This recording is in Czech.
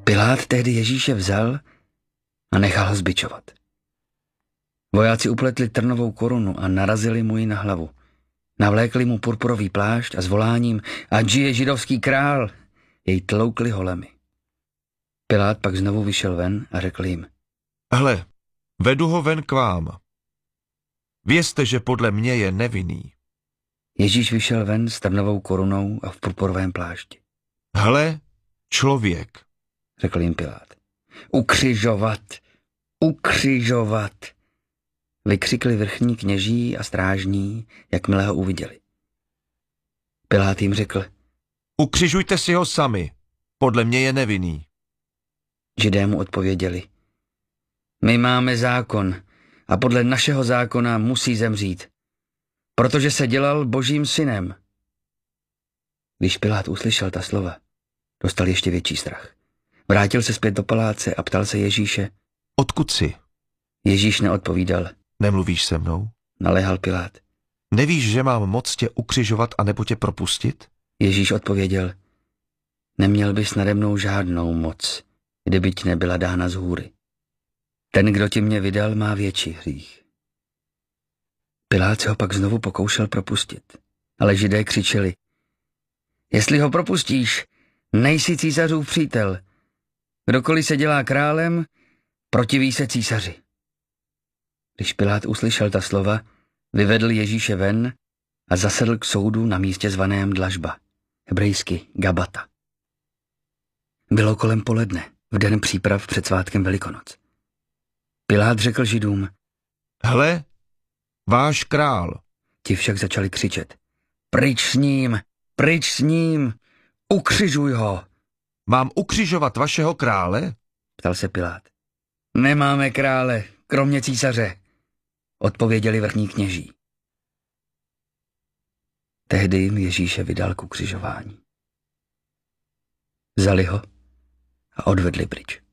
Pilát tehdy Ježíše vzal a nechal ho zbičovat. Vojáci upletli trnovou korunu a narazili mu ji na hlavu. Navlékli mu purpurový plášť a s voláním "Ať žije židovský král!" jej tloukli holemi. Pilát pak znovu vyšel ven a řekl jim: Hle, vedu ho ven k vám. Vězte, že podle mě je nevinný. Ježíš vyšel ven s trnovou korunou a v purpurovém plášti. Hle, člověk, řekl jim Pilát. Ukřižovat! Ukřižovat! Vykřikli vrchní kněží a strážní, jakmile ho uviděli. Pilát jim řekl: ukřižujte si ho sami, podle mě je nevinný. Židé mu odpověděli: my máme zákon a podle našeho zákona musí zemřít, protože se dělal Božím synem. Když Pilát uslyšel ta slova, dostal ještě větší strach. Vrátil se zpět do paláce a ptal se Ježíše: odkud jsi? Ježíš neodpovídal. Nemluvíš se mnou? Naléhal Pilát. Nevíš, že mám moc tě ukřižovat a nebo tě propustit? Ježíš odpověděl: neměl bys nade mnou žádnou moc, kdyby ti nebyla dána z hůry. Ten, kdo ti mě vydal, má větší hřích. Pilát se ho pak znovu pokoušel propustit, ale Židé křičeli: jestli ho propustíš, nejsi císařův přítel. Kdokoliv se dělá králem, protiví se císaři. Když Pilát uslyšel ta slova, vyvedl Ježíše ven a zasedl k soudu na místě zvaném Dlažba, hebrejsky Gabata. Bylo kolem poledne, v den příprav před svátkem Velikonoc. Pilát řekl Židům: hle, váš král. Ti však začali křičet: pryč s ním, pryč s ním, ukřižuj ho. Mám ukřižovat vašeho krále? Ptal se Pilát. Nemáme krále, kromě císaře, odpověděli vrchní kněží. Tehdy jim Ježíše vydal k ukřižování. Vzali ho a odvedli pryč.